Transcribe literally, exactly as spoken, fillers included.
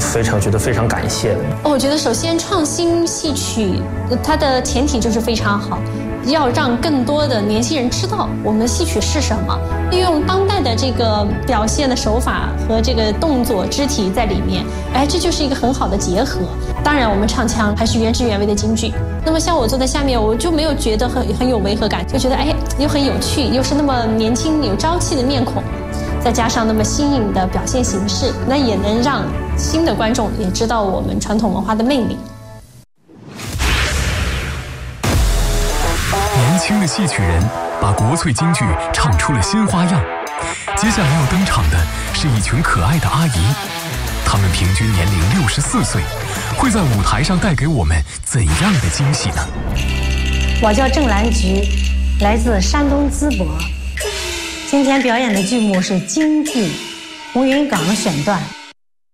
非常觉得非常感谢。 我觉得首先创新戏曲它的前提就是非常好，要让更多的年轻人知道我们戏曲是什么，利用当代的这个表现的手法和这个动作肢体在里面，哎，这就是一个很好的结合。当然我们唱腔还是原汁原味的京剧，那么像我坐在下面，我就没有觉得很很有违和感，就觉得哎又很有趣，又是那么年轻有朝气的面孔，再加上那么新颖的表现形式，那也能让新的观众也知道我们传统文化的魅力。 年轻的戏曲人把国粹京剧唱出了新花样。接下来要登场的是一群可爱的阿姨，她们平均年龄六十四岁，会在舞台上带给我们怎样的惊喜呢？ 我叫郑兰菊，来自山东淄博。今天表演的剧目是京剧《红云岗》选段。